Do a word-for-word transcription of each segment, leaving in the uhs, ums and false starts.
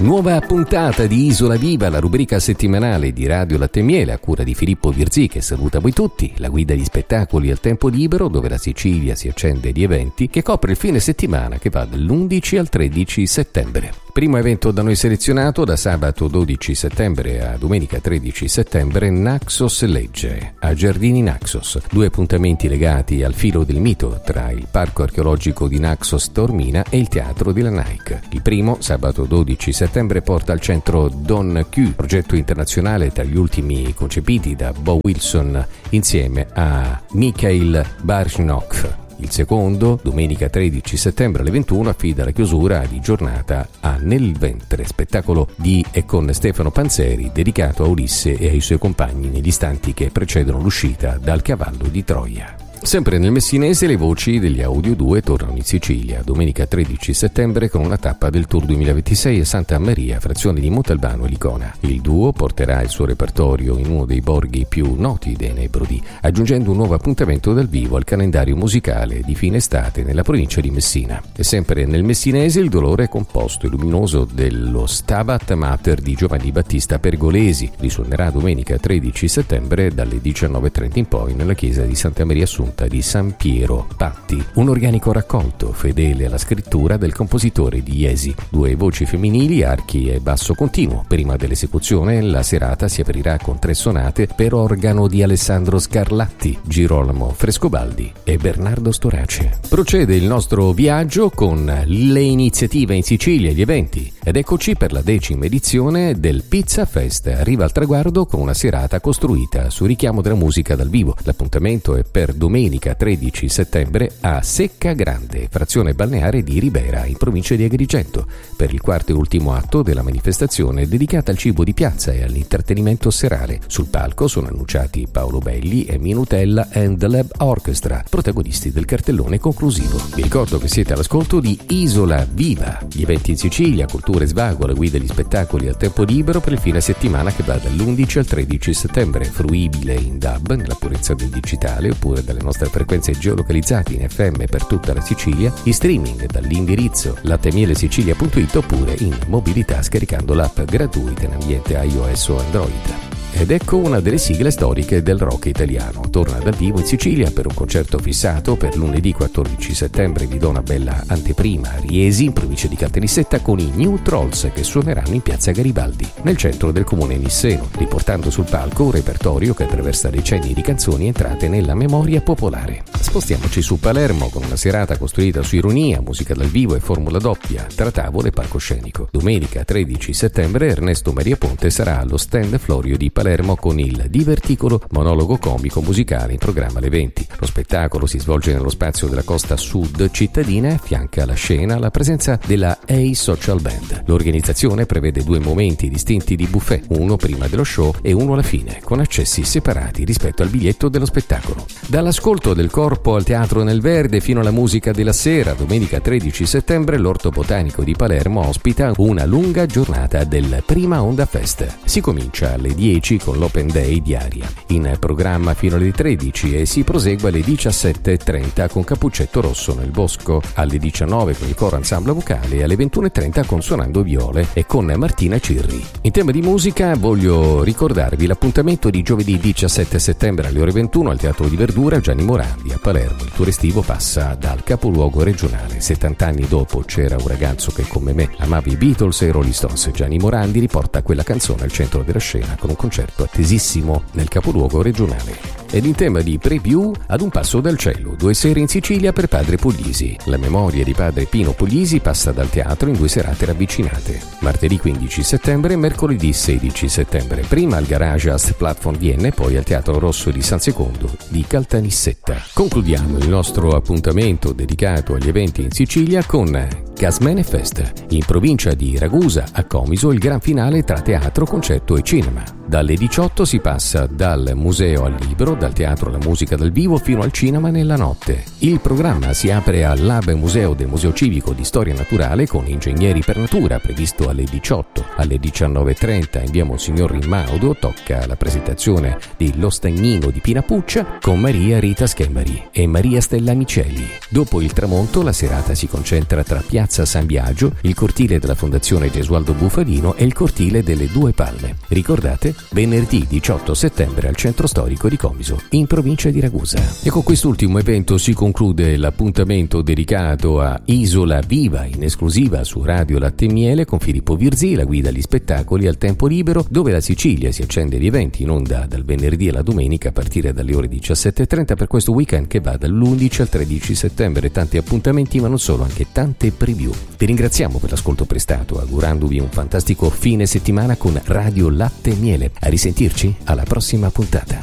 Nuova puntata di Isola Viva, la rubrica settimanale di Radio Latte e Miele a cura di Filippo Virzì, che saluta voi tutti, la guida di spettacoli al tempo libero dove la Sicilia si accende di eventi, che copre il fine settimana che va dall'undici al tredici settembre. Primo evento da noi selezionato, da sabato dodici settembre a domenica tredici settembre, Naxos Legge, a Giardini Naxos. Due appuntamenti legati al filo del mito tra il parco archeologico di Naxos Taormina e il teatro della Nike. Il primo, sabato dodici settembre, porta al centro Don Q, progetto internazionale tra gli ultimi concepiti da Bo Wilson insieme a Mikhail Baryshnikov. Il secondo, domenica tredici settembre alle ventuno, affida la chiusura di giornata a Nel Ventre, spettacolo di e con Stefano Panzeri dedicato a Ulisse e ai suoi compagni negli istanti che precedono l'uscita dal cavallo di Troia. Sempre nel messinese le voci degli Audio due tornano in Sicilia domenica tredici settembre con una tappa del Tour duemilaventisei a Santa Maria, frazione di Montalbano e Licona. Il duo porterà il suo repertorio in uno dei borghi più noti dei Nebrodi, aggiungendo un nuovo appuntamento dal vivo al calendario musicale di fine estate nella provincia di Messina. E sempre nel messinese il dolore composto e luminoso dello Stabat Mater di Giovanni Battista Pergolesi risuonerà domenica tredici settembre dalle diciannove e trenta in poi nella chiesa di Santa Maria Assunta di San Piero Patti, un organico raccolto fedele alla scrittura del compositore di Iesi. Due voci femminili, archi e basso continuo. Prima dell'esecuzione la serata si aprirà con tre sonate per organo di Alessandro Scarlatti, Girolamo Frescobaldi e Bernardo Storace. Procede il nostro viaggio con le iniziative in Sicilia e gli eventi ed eccoci per la decima edizione del Pizza Fest. Arriva al traguardo con una serata costruita su richiamo della musica dal vivo. L'appuntamento è per domenica Domenica tredici settembre a Secca Grande, frazione balneare di Ribera, in provincia di Agrigento, per il quarto e ultimo atto della manifestazione dedicata al cibo di piazza e all'intrattenimento serale. Sul palco sono annunciati Paolo Belli e Minutella and the Lab Orchestra, protagonisti del cartellone conclusivo. Vi ricordo che siete all'ascolto di Isola Viva, gli eventi in Sicilia, cultura e svago, la guida agli spettacoli al tempo libero per il fine settimana che va dall'undici al tredici settembre, fruibile in D A B nella purezza del digitale oppure dalle nostre frequenze geolocalizzate in F M per tutta la Sicilia, in streaming dall'indirizzo latemielesicilia punto it oppure in mobilità scaricando l'app gratuita in ambiente iOS o Android. Ed ecco una delle sigle storiche del rock italiano. Torna dal vivo in Sicilia per un concerto fissato per lunedì quattordici settembre. Vi do una bella anteprima a Riesi, in provincia di Caltanissetta, con i New Trolls che suoneranno in piazza Garibaldi, nel centro del comune nisseno, riportando sul palco un repertorio che attraversa decenni di canzoni entrate nella memoria popolare. Spostiamoci su Palermo con una serata costruita su ironia, musica dal vivo e formula doppia, tra tavolo e palcoscenico. Domenica tredici settembre Ernesto Maria Ponte sarà allo stand Florio di Palermo Palermo con il diverticolo monologo comico musicale in programma alle venti. Lo spettacolo si svolge nello spazio della costa sud cittadina e affianca la scena la presenza della A Social Band. L'organizzazione prevede due momenti distinti di buffet, uno prima dello show e uno alla fine, con accessi separati rispetto al biglietto dello spettacolo. Dall'ascolto del corpo al teatro nel verde fino alla musica della sera, domenica tredici settembre l'Orto Botanico di Palermo ospita una lunga giornata del Prima Onda Fest. Si comincia alle dieci con l'Open Day di Aria, in programma fino alle tredici e si prosegue alle diciassette e trenta con Cappuccetto Rosso nel Bosco, alle diciannove con il coro ensemble vocale e alle ventuno e trenta con Suonando Viole e con Martina Cirri. In tema di musica voglio ricordarvi l'appuntamento di giovedì diciassette settembre alle ore ventuno al Teatro di Verdura Gianni Morandi a Palermo. Il tour estivo passa dal capoluogo regionale. settanta anni dopo c'era un ragazzo che come me amava i Beatles e i Rolling Stones. Gianni Morandi riporta quella canzone al centro della scena con un concerto attesissimo nel capoluogo regionale. Ed in tema di preview, Ad un passo dal cielo, due sere in Sicilia per Padre Puglisi. La memoria di Padre Pino Puglisi passa dal teatro in due serate ravvicinate. Martedì quindici settembre e mercoledì sedici settembre, prima al Garage Ast Platform Vienna e poi al Teatro Rosso di San Secondo di Caltanissetta. Concludiamo il nostro appuntamento dedicato agli eventi in Sicilia con Gasmene Fest. In provincia di Ragusa, a Comiso, il gran finale tra teatro, concerto e cinema. Dalle diciotto si passa dal museo al libro, dal teatro alla musica dal vivo fino al cinema nella notte. Il programma si apre al Lab Museo del Museo Civico di Storia Naturale con Ingegneri per Natura, previsto alle diciotto. Alle diciannove e trenta in via Monsignor Rimaudo tocca la presentazione di Lo Stagnino di Pina Puccia con Maria Rita Schembari e Maria Stella Miceli. Dopo il tramonto la serata si concentra tra Piazza San Biagio, il cortile della Fondazione Gesualdo Bufalino e il cortile delle Due Palme. Ricordate, venerdì diciotto settembre al centro storico di Comiso, in provincia di Ragusa. E con quest'ultimo evento si conclude l'appuntamento dedicato a Isola Viva, in esclusiva su Radio Latte e Miele con Filippo Virzì, la guida agli spettacoli al tempo libero, dove la Sicilia si accende di eventi in onda dal venerdì alla domenica a partire dalle ore diciassette e trenta per questo weekend che va dall'undici al tredici settembre. Tanti appuntamenti, ma non solo, anche tante preview. Vi ringraziamo per l'ascolto prestato, augurandovi un fantastico fine settimana con Radio Latte e Miele. A risentirci alla prossima puntata.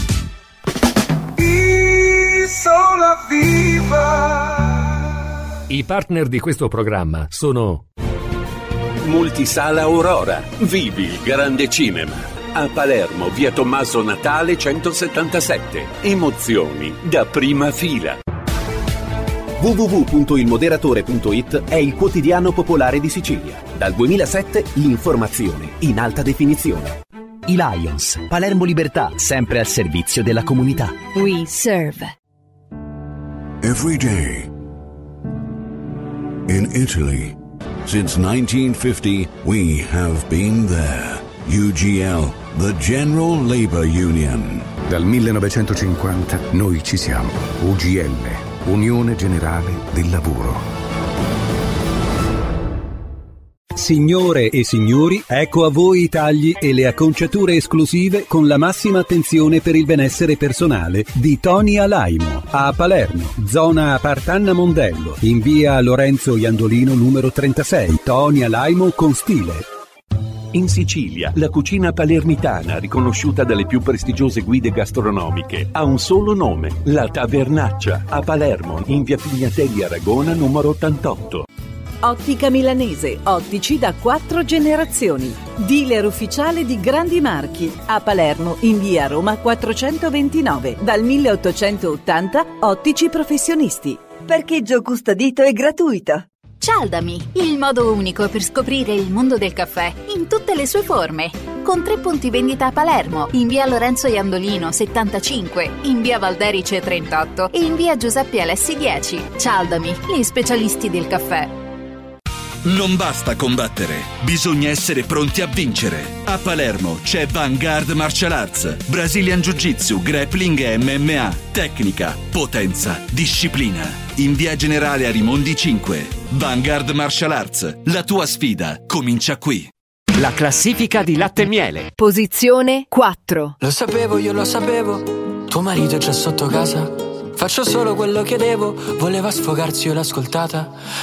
Isola Viva. I partner di questo programma sono Multisala Aurora. Vivi il grande cinema. A Palermo, via Tommaso Natale centosettantasette. Emozioni da prima fila. w w w punto il moderatore punto it è il quotidiano popolare di Sicilia. Dal duemilasette l'informazione in alta definizione. I Lions, Palermo Libertà, sempre al servizio della comunità. We serve. Every day. In Italy, since nineteen fifty, we have been there. U G L, the General Labor Union. Dal millenovecentocinquanta noi ci siamo. U G L, Unione Generale del Lavoro. Signore e signori, ecco a voi i tagli e le acconciature esclusive con la massima attenzione per il benessere personale di Tony Alaimo. A Palermo, zona Partanna Mondello, in via Lorenzo Iandolino numero trentasei. Tony Alaimo con stile. In Sicilia, la cucina palermitana, riconosciuta dalle più prestigiose guide gastronomiche, ha un solo nome: La Tavernaccia, a Palermo, in via Pignatelli Aragona numero ottantotto. Ottica Milanese, ottici da quattro generazioni. Dealer ufficiale di grandi marchi. A Palermo, in via Roma quattrocentoventinove. Dal milleottocentottanta, ottici professionisti. Parcheggio custodito e gratuito. Cialdami, il modo unico per scoprire il mondo del caffè in tutte le sue forme. Con tre punti vendita a Palermo, in via Lorenzo Iandolino settantacinque, in via Valderice trentotto e in via Giuseppe Alessi dieci. Cialdami, gli specialisti del caffè. Non basta combattere, bisogna essere pronti a vincere. A Palermo c'è Vanguard Martial Arts, Brazilian Jiu-Jitsu, Grappling e M M A. Tecnica, potenza, disciplina. In via Generale Arimondi cinque. Vanguard Martial Arts, la tua sfida comincia qui. La classifica di Latte e Miele. Posizione quattro. Lo sapevo, io lo sapevo, tuo marito è già sotto casa. Faccio solo quello che devo, voleva sfogarsi, io l'ho ascoltata.